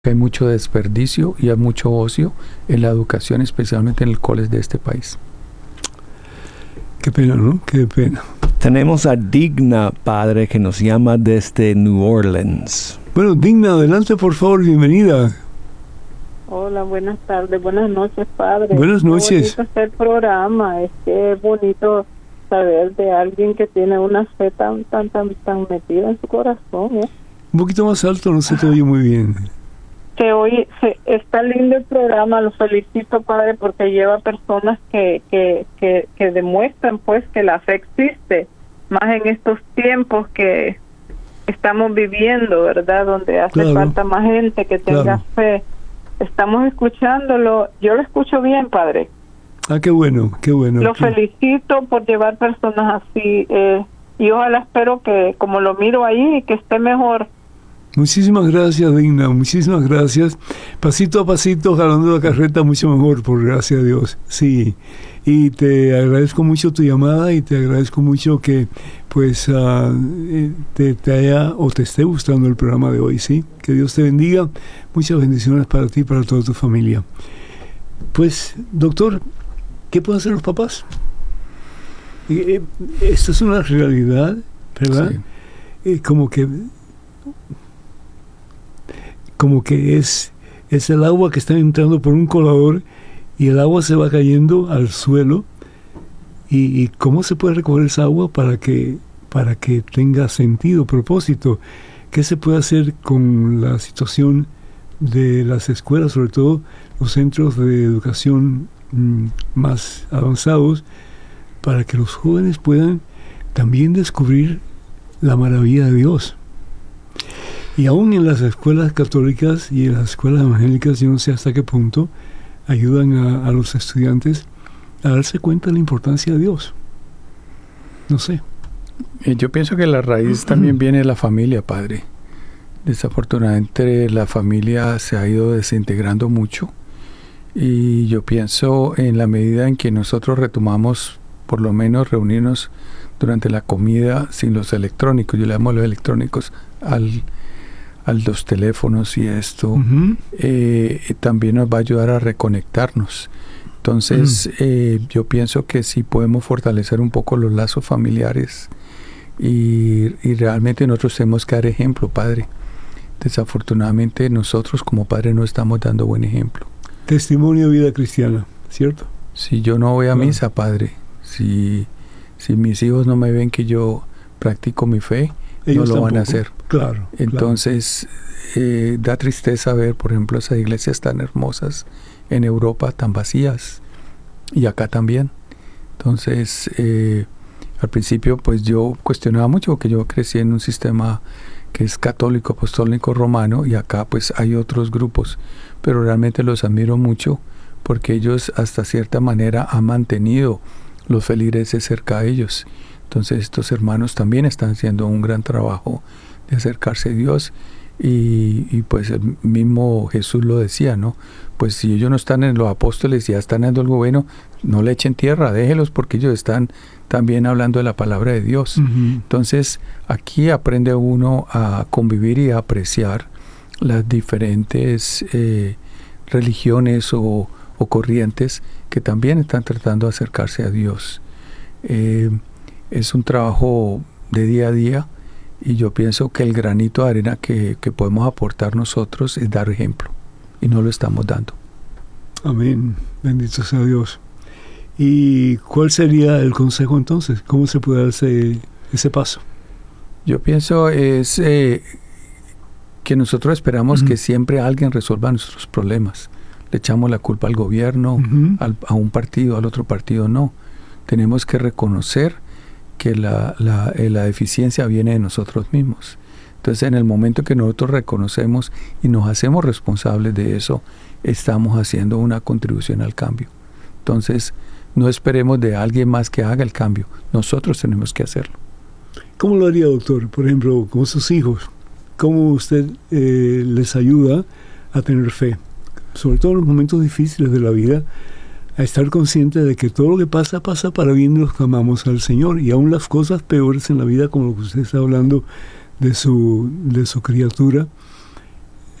Hay mucho desperdicio y hay mucho ocio en la educación, especialmente en el college de este país. Qué pena, ¿no? Qué pena. Tenemos a Digna, padre, que nos llama desde New Orleans. Bueno, Digna, adelante, por favor, bienvenida. Hola, buenas tardes, buenas noches, padre. Buenas noches. Qué bonito este programa, es bonito saber de alguien que tiene una fe tan metida en su corazón, ¿eh? Un poquito más alto, no se te oye muy bien. Está lindo el programa, lo felicito, padre, porque lleva personas que demuestran pues que la fe existe, más en estos tiempos que estamos viviendo, ¿verdad? Donde hace falta más gente que tenga fe. Estamos escuchándolo, yo lo escucho bien, padre. Ah, qué bueno, qué bueno. Lo felicito por llevar personas así, y ojalá espero que, como lo miro ahí, que esté mejor. Muchísimas gracias, Digna, muchísimas gracias. Pasito a pasito, jalando la carreta mucho mejor, por gracia a Dios. Sí, y te agradezco mucho tu llamada y te agradezco mucho que pues te haya o te esté gustando el programa de hoy, ¿sí? Que Dios te bendiga. Muchas bendiciones para ti y para toda tu familia. Pues, doctor, ¿qué pueden hacer los papás? Esto es una realidad, ¿verdad? Sí. Como que es el agua que está entrando por un colador y el agua se va cayendo al suelo. ¿Y cómo se puede recoger esa agua para que tenga sentido, propósito? ¿Qué se puede hacer con la situación de las escuelas, sobre todo los centros de educación más avanzados, para que los jóvenes puedan también descubrir la maravilla de Dios? Y aún en las escuelas católicas y en las escuelas evangélicas, yo no sé hasta qué punto ayudan a los estudiantes a darse cuenta de la importancia de Dios. No sé. Yo pienso que la raíz también viene de la familia, padre. Desafortunadamente la familia se ha ido desintegrando mucho, y yo pienso en la medida en que nosotros retomamos por lo menos reunirnos durante la comida sin los electrónicos, yo le llamo los electrónicos a los teléfonos y esto, también nos va a ayudar a reconectarnos. Entonces yo pienso que sí podemos fortalecer un poco los lazos familiares y realmente nosotros tenemos que dar ejemplo, padre. Desafortunadamente nosotros como padres no estamos dando buen ejemplo. Testimonio de vida cristiana, ¿cierto? Si yo no voy a misa, padre, si mis hijos no me ven que yo practico mi fe, ellos no lo van a hacer. Claro. Entonces, da tristeza ver, por ejemplo, esas iglesias tan hermosas en Europa, tan vacías, y acá también. Entonces, al principio, pues yo cuestionaba mucho, porque yo crecí en un sistema que es católico, apostólico, romano, y acá pues hay otros grupos, pero realmente los admiro mucho, porque ellos hasta cierta manera han mantenido los feligreses cerca de ellos. Entonces estos hermanos también están haciendo un gran trabajo de acercarse a Dios, y pues el mismo Jesús lo decía, ¿no? Pues si ellos no están en los apóstoles y ya están en algo bueno, no le echen tierra, déjelos, porque ellos están también hablando de la palabra de Dios. Entonces aquí aprende uno a convivir y a apreciar las diferentes religiones o corrientes que también están tratando de acercarse a Dios. Es un trabajo de día a día, y yo pienso que el granito de arena que podemos aportar nosotros es dar ejemplo, y no lo estamos dando. Amén, bendito sea Dios. ¿Y cuál sería el consejo entonces? ¿Cómo se puede dar ese paso? Yo pienso es que nosotros esperamos que siempre alguien resuelva nuestros problemas. Le echamos la culpa al gobierno, a un partido, al otro partido no. Tenemos que reconocer que la deficiencia viene de nosotros mismos. Entonces, en el momento que nosotros reconocemos y nos hacemos responsables de eso, estamos haciendo una contribución al cambio. Entonces, no esperemos de alguien más que haga el cambio. Nosotros tenemos que hacerlo. ¿Cómo lo haría, doctor? Por ejemplo, con sus hijos. ¿Cómo usted les ayuda a tener fe? Sobre todo en los momentos difíciles de la vida, a estar consciente de que todo lo que pasa, pasa para bien de los que amamos al Señor. Y aún las cosas peores en la vida, como lo que usted está hablando de su criatura,